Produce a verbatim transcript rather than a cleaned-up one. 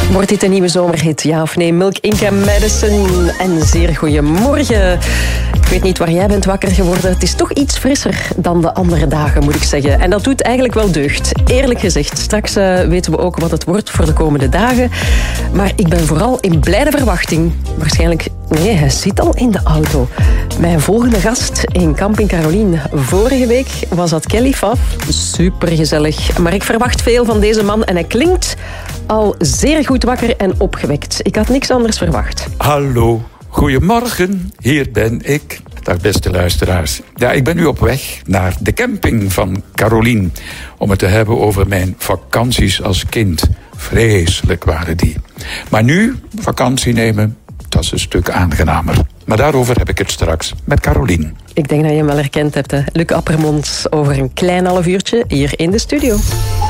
Wordt dit een nieuwe zomerhit? Ja of nee? Milk, Inc. en Madison. En zeer goeiemorgen. Ik weet niet waar jij bent wakker geworden. Het is toch iets frisser dan de andere dagen, moet ik zeggen. En dat doet eigenlijk wel deugd. Eerlijk gezegd. Straks uh, weten we ook wat het wordt voor de komende dagen. Maar ik ben vooral in blijde verwachting. Waarschijnlijk... Nee, hij zit al in de auto. Mijn volgende gast in Camping Carolien. Vorige week was dat Kelly Faf. Supergezellig. Maar ik verwacht veel van deze man. En hij klinkt al zeer goed wakker en opgewekt. Ik had niks anders verwacht. Hallo, goedemorgen. Hier ben ik. Dag beste luisteraars. Ja, ik ben nu op weg naar de camping van Carolien. Om het te hebben over mijn vakanties als kind. Vreselijk waren die. Maar nu, vakantie nemen, dat is een stuk aangenamer. Maar daarover heb ik het straks met Carolien. Ik denk dat je hem wel herkend hebt, hè? Luc Appermond, over een klein half uurtje hier in de studio.